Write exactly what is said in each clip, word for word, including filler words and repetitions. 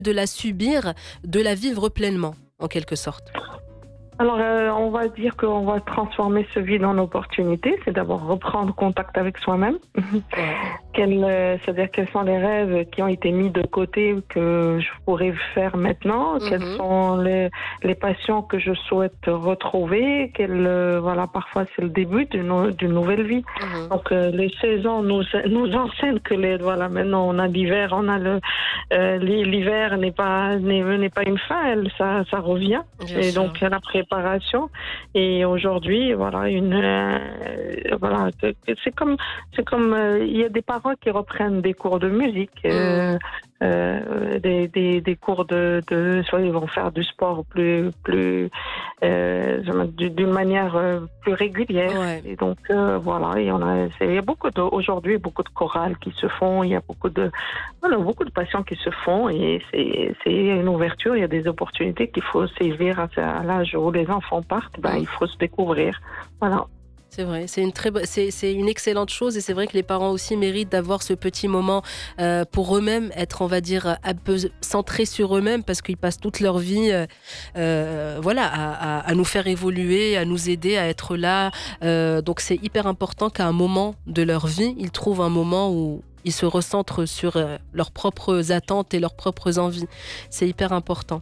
de la subir, de la vivre pleinement, en quelque sorte? Alors, euh, on va dire qu'on va transformer ce vide en opportunité. C'est d'abord reprendre contact avec soi-même. Ouais. Quel, euh, c'est-à-dire quels sont les rêves qui ont été mis de côté que je pourrais faire maintenant. Mmh Quelles mh. sont les, les passions que je souhaite retrouver. Quel, euh, voilà, parfois c'est le début d'une, d'une nouvelle vie. Mmh mh. Donc euh, les saisons nous, nous enseignent que les, voilà, maintenant on a l'hiver, on a le, euh, l'hiver n'est pas, n'est, n'est pas une fin, elle, ça, ça revient. Bien Et sûr. donc la préparation. Et aujourd'hui, voilà, une, euh, voilà, c'est comme, c'est comme, euh, il y a des parents qui reprennent des cours de musique, euh, Mmh. euh, des, des, des cours de, de, soit ils vont faire du sport plus, plus, euh, d'une manière plus régulière. Ouais. Et donc euh, voilà, il y en a, c'est, il y a beaucoup de, aujourd'hui beaucoup de chorales qui se font, il y a beaucoup de, voilà, beaucoup de passions qui se font et c'est, c'est une ouverture, il y a des opportunités qu'il faut saisir à, à l'âge où les enfants partent, ben, Mmh. il faut se découvrir. Voilà. C'est vrai, c'est une très bo c'est c'est une excellente chose et c'est vrai que les parents aussi méritent d'avoir ce petit moment, heu, pour eux-mêmes, être, on va dire, un peu centrés sur eux-mêmes parce qu'ils passent toute leur vie, heu heu, voilà, à à à nous faire évoluer, à nous aider, à être là, heu, donc c'est hyper important qu'à un moment de leur vie, ils trouvent un moment où ils se recentrent sur, heu, leurs propres attentes et leurs propres envies. C'est hyper important.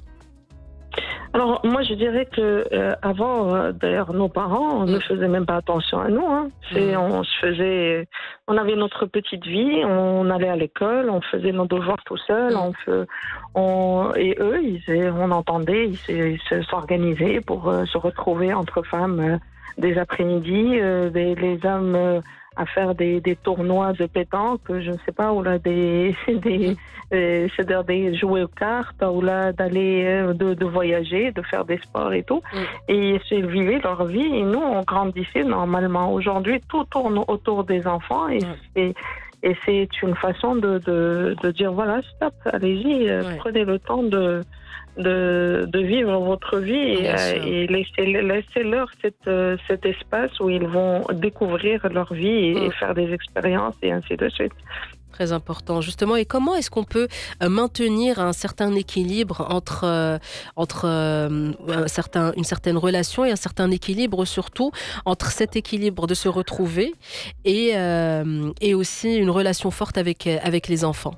Alors moi je dirais que euh, avant euh, d'ailleurs nos parents ne Mmh. faisaient même pas attention à nous. Hein. C'est, Mmh. on se faisait, on avait notre petite vie, on allait à l'école, on faisait nos devoirs tout seul, Mmh. on, fe- on et eux ils, on entendait, ils, se- ils se- s'organisaient pour euh, se retrouver entre femmes euh, des après-midi, euh, des, les hommes euh, à faire des, des tournois de pétanque, je ne sais pas, ou là des, des euh, c'est-à-dire des jouer aux cartes, ou là d'aller euh, de, de voyager, de faire des sports et tout. Mmh. Et ils vivaient leur vie et nous on grandissait normalement. Aujourd'hui tout tourne autour des enfants et Ouais. c'est et c'est une façon de, de, de dire voilà stop, allez-y, euh, Ouais. prenez le temps de de, de vivre votre vie et, Bien euh, sûr. et laissez, laissez-leur cette, euh, cet espace où ils vont découvrir leur vie et, et Mmh. faire des expériences et ainsi de suite. Très important, justement. Et comment est-ce qu'on peut euh, maintenir un certain équilibre entre, euh, entre euh, un certain, une certaine relation et un certain équilibre, surtout entre cet équilibre de se retrouver et, euh, et aussi une relation forte avec, avec les enfants?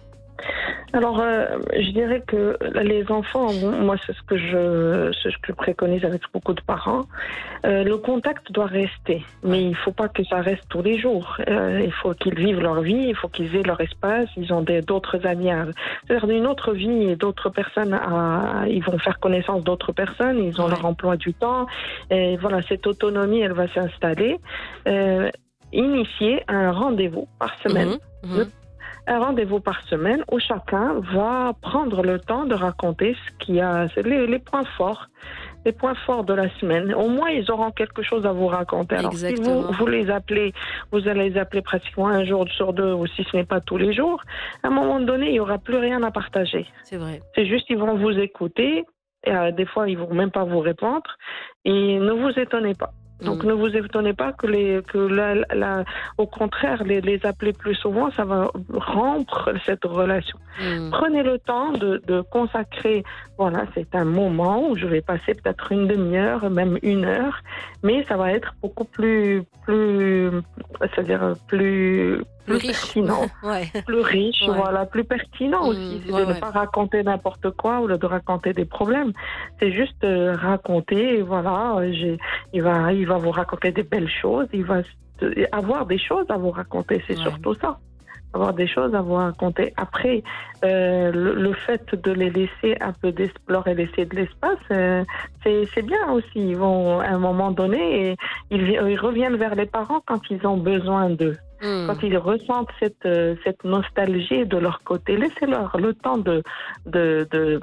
Alors, euh, je dirais que les enfants, bon, moi, c'est ce que je, c'est ce que je préconise avec beaucoup de parents. Euh, le contact doit rester, mais Ouais. il ne faut pas que ça reste tous les jours. Euh, il faut qu'ils vivent leur vie, il faut qu'ils aient leur espace. Ils ont des, d'autres amis, à, c'est-à-dire une autre vie et d'autres personnes. À, ils vont faire connaissance d'autres personnes. Ils ont Ouais. leur emploi du temps. Et voilà, cette autonomie, elle va s'installer. Euh, Initier un rendez-vous par semaine. Mmh. Mmh. Un rendez-vous par semaine où chacun va prendre le temps de raconter ce qu'il y a, c'est les, les points forts, les points forts de la semaine. Au moins, ils auront quelque chose à vous raconter. Alors, si vous, Exactement. vous les appelez, vous allez les appeler pratiquement un jour sur deux, ou si ce n'est pas tous les jours, à un moment donné, il n'y aura plus rien à partager. C'est vrai. C'est juste qu'ils vont vous écouter, et euh, des fois, ils ne vont même pas vous répondre, et ne vous étonnez pas. Donc Mmh. ne vous étonnez pas que, les, que la, la, au contraire, les, les appeler plus souvent, ça va rompre cette relation. Mmh. Prenez le temps de, de consacrer, voilà, c'est un moment où je vais passer peut-être une demi-heure, même une heure, mais ça va être beaucoup plus, plus, c'est-à-dire plus, Plus plus riche. pertinent. Ouais. Plus riche, Ouais. voilà, plus pertinent Mmh, aussi. C'est ouais, de ne ouais. pas raconter n'importe quoi ou de raconter des problèmes. C'est juste euh, raconter, voilà, euh, j'ai, il va, il va vous raconter des belles choses, il va s- avoir des choses à vous raconter, c'est Ouais. surtout ça. Avoir des choses à vous raconter. Après, euh, le, le fait de les laisser un peu d'explorer, laisser de l'espace, euh, c'est, c'est bien aussi. Ils vont, à un moment donné, et ils, ils reviennent vers les parents quand ils ont besoin d'eux. Mmh. Quand ils ressentent cette, euh, cette nostalgie de leur côté, laissez-leur le temps de, de, de,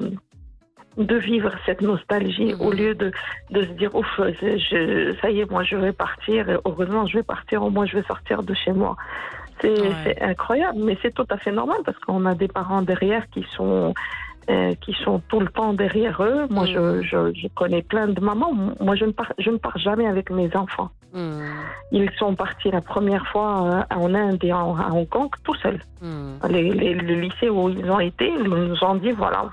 de vivre cette nostalgie Mmh. au lieu de, de se dire ouf, je, je- ça y est, moi je vais partir, et heureusement je vais partir, au moins je vais sortir de chez moi. C'est, Ouais. c'est incroyable, mais c'est tout à fait normal parce qu'on a des parents derrière qui sont, euh, qui sont tout le temps derrière eux. Moi, je, Mmh. je, je connais plein de mamans. Moi, je ne pars, je ne pars jamais avec mes enfants. Mmh. Ils sont partis la première fois euh, en Inde et en, à Hong Kong tout seuls. Mmh. Les, les- le lycée où ils ont été, ils nous ont dit voilà,